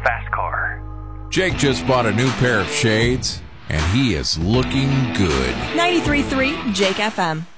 fast car. Jake just bought a new pair of shades, and he is looking good. 93.3 Jake FM.